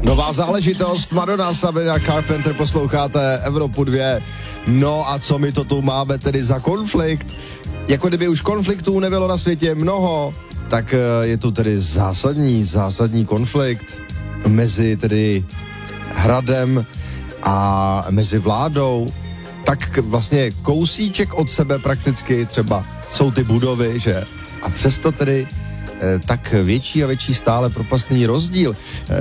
Nová záležitost, Madonna, Sabrina Carpenter, posloucháte Evropu 2. No a co my to tu máme tedy za konflikt? Jako kdyby už konfliktů nebylo na světě mnoho, tak je tu tedy zásadní konflikt mezi tedy Hradem a mezi vládou. Tak vlastně kousíček od sebe prakticky třeba jsou ty budovy, že? A přesto tedy tak větší a větší stále propastný rozdíl.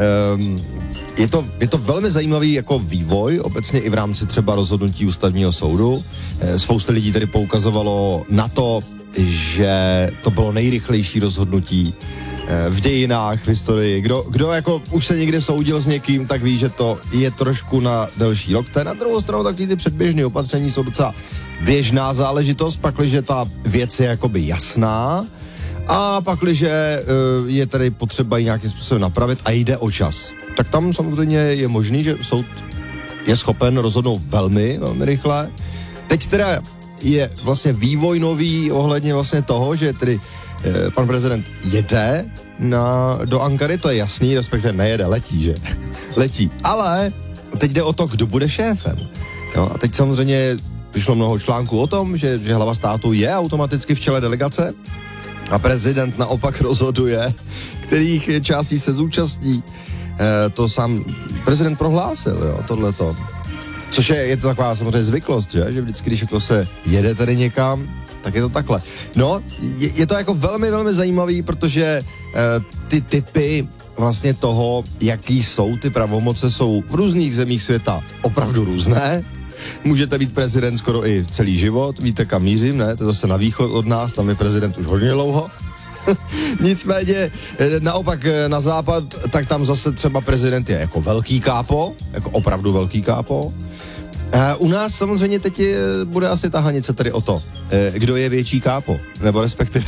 Je to velmi zajímavý jako vývoj, obecně i v rámci třeba rozhodnutí ústavního soudu. Spousta lidí tedy poukazovalo na to, že to bylo nejrychlejší rozhodnutí v dějinách, v historii. Kdo jako už se někde soudil s někým, tak ví, že to je trošku na delší lokte. Na druhou stranu taky ty předběžné opatření jsou docela běžná záležitost, pakliže ta věc je jakoby jasná a pakliže je tady potřeba ji nějakým způsobem napravit a jde o čas. Tak tam samozřejmě je možný, že soud je schopen rozhodnout velmi, velmi rychle. Teď teda je vlastně vývoj nový ohledně vlastně toho, že tedy pan prezident jede do Ankary, to je jasný, respektive nejede, letí, že? Letí. Ale teď jde o to, kdo bude šéfem. Jo? A teď samozřejmě vyšlo mnoho článků o tom, že hlava státu je automaticky v čele delegace a prezident naopak rozhoduje, kterých částí se zúčastní. To sám prezident prohlásil, jo, tohleto. Což je to taková samozřejmě zvyklost, že vždycky, když jako se jede tady někam, tak je to takhle. No, je to jako velmi, velmi zajímavý, protože ty typy vlastně toho, jaký jsou ty pravomoce, jsou v různých zemích světa opravdu různé. Můžete být prezident skoro i celý život, víte kam mířím, ne? To je zase na východ od nás, tam je prezident už hodně dlouho. Nicméně naopak na západ, tak tam zase třeba prezident je jako velký kápo, jako opravdu velký kápo. U nás samozřejmě teď bude asi tahanice tedy o to, kdo je větší kápo, nebo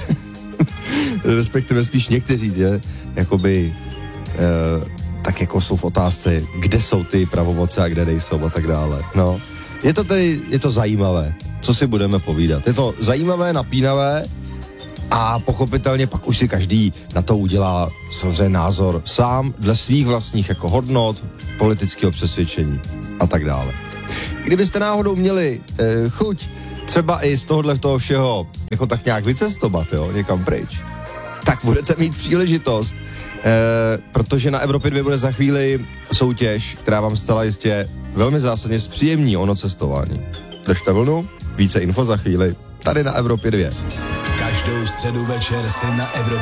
respektive spíš někteří, že, jakoby tak jako jsou v otázce, kde jsou ty pravomoce a kde nejsou a tak dále. No, je to zajímavé, co si budeme povídat. Je to zajímavé, napínavé a pochopitelně pak už si každý na to udělá samozřejmě názor sám, dle svých vlastních jako hodnot, politického přesvědčení a tak dále. Kdybyste náhodou měli chuť třeba i z toho všeho jako tak nějak vycestovat, jo, někam pryč, tak budete mít příležitost, protože na Evropě 2 bude za chvíli soutěž, která vám zcela jistě velmi zásadně zpříjemní ono cestování. Držte vlnu, více info za chvíli, tady na Evropě 2. Každou středu večer si na Evropě